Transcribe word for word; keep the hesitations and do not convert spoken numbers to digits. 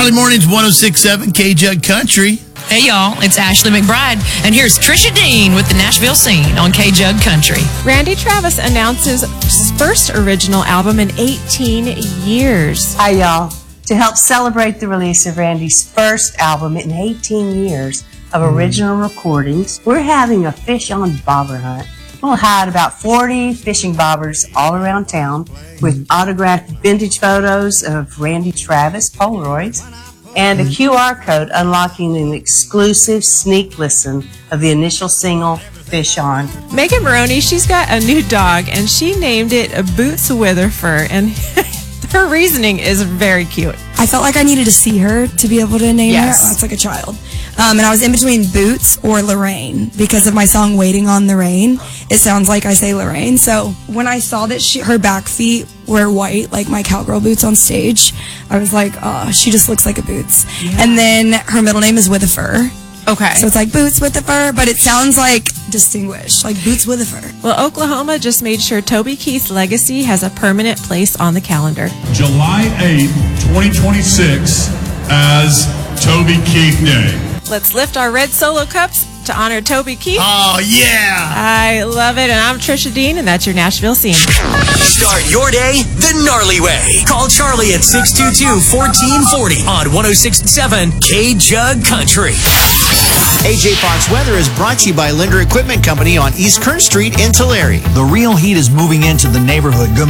Early mornings, one oh six point seven K-Jug Country. Hey, y'all, it's Ashley McBride, and here's Trisha Dean with the Nashville Scene on K-Jug Country. Randy Travis announces his first original album in eighteen years. Hi, y'all. To help celebrate the release of Randy's first album in eighteen years of original recordings, we're having a fish on bobber hunt. We'll hide about forty fishing bobbers all around town with autographed vintage photos of Randy Travis Polaroids and a Q R code unlocking an exclusive sneak listen of the initial single, Fish On. Megan Maroney, she's got a new dog, and she named it Boots Witherfur, and her reasoning is very cute. I felt like I needed to see her to be able to name Yes. her. Oh, it's like a child. Um, and I was in between Boots or Lorraine because of my song Waiting on the Rain. It sounds like I say Lorraine. So when I saw that she, her back feet were white, like my cowgirl boots on stage, I was like, oh, she just looks like a Boots. Yeah. And then her middle name is With a Fur. Okay. So it's like Boots with a Fur, but it sounds like distinguished, like Boots with a Fur. Well, Oklahoma just made sure Toby Keith's legacy has a permanent place on the calendar. July eighth, twenty twenty-six as Toby Keith Day. Let's lift our red solo cups to honor Toby Keith. Oh, yeah. I love it, and I'm Trisha Dean, and that's your Nashville Scene. Start your day the gnarly way. Call Charlie at six two two, one four four zero on one oh six point seven K-Jug Country. A J Fox Weather is brought to you by Linder Equipment Company on East Kern Street in Tulare. The real heat is moving into the neighborhood. Good